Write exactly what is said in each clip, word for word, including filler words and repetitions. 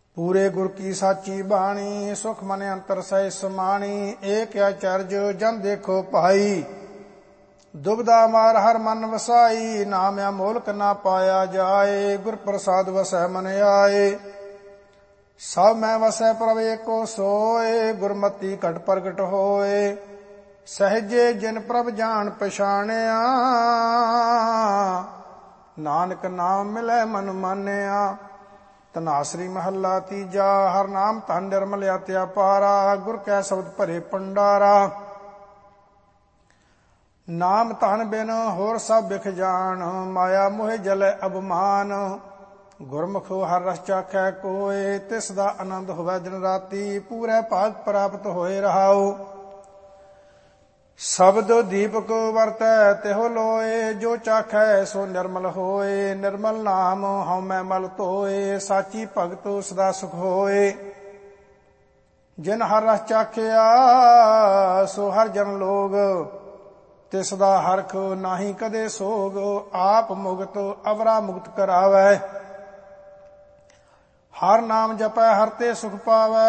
ਪੂਰੇ ਗੁਰ ਕੀ ਸਾਚੀ ਬਾਣੀ, ਸੁਖ ਮਨ ਅੰਤਰ ਸਹਿ ਸਮਾਣੀ। ਏਕ ਅਚਰਜ ਜਨ ਦੇਖੋ ਭਾਈ, ਦੁਬਦਾ ਮਾਰ ਹਰ ਮਨ ਵਸਾਈ। ਨਾਮ ਅਮੋਲਕ ਨਾ ਪਾਇਆ ਜਾਏ, ਗੁਰ ਪ੍ਰਸਾਦ ਵਸੈ ਮਨ ਆਏ। ਸਭ ਮੈਂ ਵਸੈ ਪ੍ਰਭ ਏਕੋ ਸੋਏ, ਗੁਰਮਤੀ ਘਟ ਪ੍ਰਗਟ ਹੋਏ। ਸਹਿਜੇ ਜਿਨ ਪ੍ਰਭ ਜਾਣ ਪਛਾਣਿਆ, ਨਾਨਕ ਨਾਮ ਮਿਲੈ ਮਨ ਮਾਨਿਆ। ਧਨਾਸਰੀ ਮਹੱਲਾ ਤੀਜਾ। ਹਰ ਨਾਮ ਧਨ ਨਿਰਮਲ ਅਤਿ ਅਪਾਰਾ, ਗੁਰ ਕੈ ਸ਼ਬਦ ਭਰੇ ਭੰਡਾਰਾ। ਨਾਮ ਧਨ ਬਿਨ ਹੋਰ ਸਭ ਬਿਖ ਜਾਣ, ਮਾਇਆ ਮੋਹਿ ਜਲੈ ਅਭਮਾਨ। ਗੁਰਮੁਖ ਹਰ ਰਸ ਚਾਖੈ ਕੋਇ, ਤਿਸ ਦਾ ਆਨੰਦ ਹੋਵੈ ਦਿਨ ਰਾਤੀ। ਪੂਰੇ ਭਾਗ ਪ੍ਰਾਪਤ ਹੋਏ ਰਹਾਉ, ਸ਼ਬਦ ਦੀਪਕ ਵਰਤੈ ਤਿਹੁ ਲੋਏ। ਜੋ ਚਾਖੈ ਸੋ ਨਿਰਮਲ ਹੋਏ, ਨਿਰਮਲ ਨਾਮ ਹਉ ਮੈਂ ਮਲ ਧੋਏ। ਸਾਚੀ ਭਗਤ ਸਦਾ ਸੁਖ ਹੋਏ, ਜਿਨ ਹਰ ਰਸ ਚਾਖਿਆ ਸੋ ਹਰ ਜਨ ਲੋਗ। ਤਿਸ ਦਾ ਹਰਖ ਨਾਹੀ ਕਦੇ ਸੋਗ, ਆਪ ਮੁਕਤ ਅਵਰਾ ਮੁਕਤ ਕਰਾਵੈ। ਹਰ ਨਾਮ ਜਪੈ ਹਰ ਤੇ ਸੁਖ ਪਾਵੈ,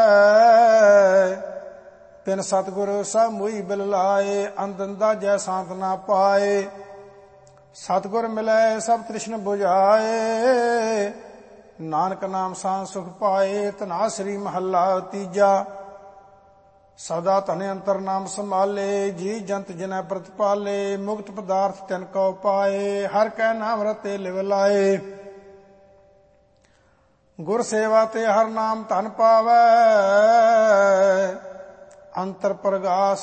ਤਿਨ ਸਤਿਗੁਰ ਸਭ ਮੋਈ ਬਿਲ ਲਾਏ। ਅੰਦੰਦਾ ਜੈ ਸ਼ਾਂਤ ਨਾ ਪਾਏ, ਸਤਿਗੁਰ ਮਿਲੈ ਸਭ ਤ੍ਰਿਸ਼ਨ ਬੁਝਾਏ। ਨਾਨਕ ਨਾਮ ਸਾਂ ਸੁਖ ਪਾਏ। ਧਨਾਸਰੀ ਮਹੱਲਾ ਤੀਜਾ। ਸਦਾ ਧਨ ਅੰਤਰ ਨਾਮ ਸੰਭਾਲੇ, ਜੀ ਜੰਤ ਜਿਨੈ ਪ੍ਰਤਪਾਲੇ। ਮੁਕਤ ਪਦਾਰਥ ਤਿਨ ਕਉ ਪਾਏ, ਹਰ ਕੈ ਨਾਮ ਰਤੇ ਲਿਵ ਲਾਏ। ਗੁਰ ਸੇਵਾ ਤੇ ਹਰ ਨਾਮ ਧਨ ਪਾਵੈ, ਅੰਤਰ ਪ੍ਰਗਾਸ